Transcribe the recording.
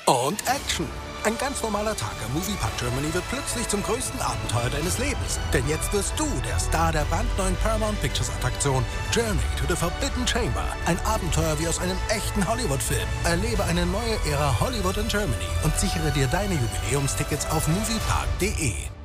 Und Action. Ein ganz normaler Tag am Moviepark Germany wird plötzlich zum größten Abenteuer deines Lebens. Denn jetzt wirst du der Star der brandneuen Paramount Pictures Attraktion Journey to the Forbidden Chamber. Ein Abenteuer wie aus einem echten Hollywood-Film. Erlebe eine neue Ära Hollywood in Germany und sichere dir deine Jubiläumstickets auf moviepark.de.